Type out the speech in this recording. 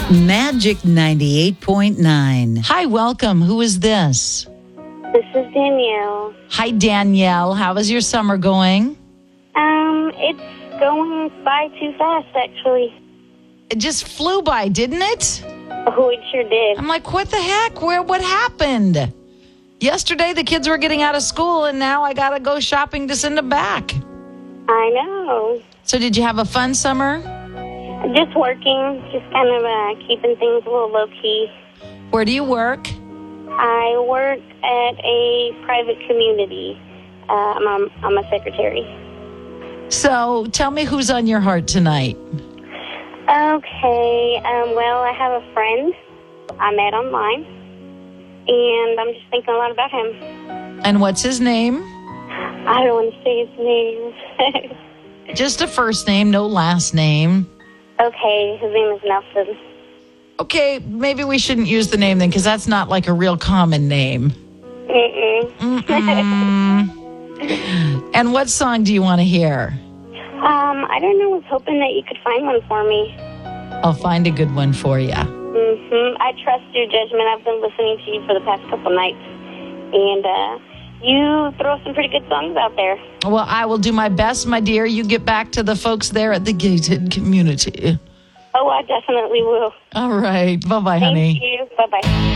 Magic 98.9. Hi, welcome. Who is this? This is Danielle. Hi, Danielle. How is your summer going? It's going by too fast, actually. It just flew by, didn't it? Oh, it sure did. I'm like, what the heck? What happened? Yesterday, the kids were getting out of school, and now I got to go shopping to send them back. I know. So did you have a fun summer? Just working, just kind of keeping things a little low-key. Where do you work? I work at a private community. I'm a secretary. So tell me who's on your heart tonight. Okay, well, I have a friend I met online, and I'm just thinking a lot about him. And what's his name? I don't want to say his name. Just a first name, no last name. Okay, his name is Nelson. Okay, maybe we shouldn't use the name then, because that's not like a real common name. And what song do you want to hear? I don't know. I was hoping that you could find one for me. I'll find a good one for you. I trust your judgment. I've been listening to you for the past couple nights, and you throw some pretty good songs out there. Well, I will do my best, my dear. You get back to the folks there at the gated community. Oh, I definitely will. All right. Bye-bye, honey. Thank you. Bye-bye.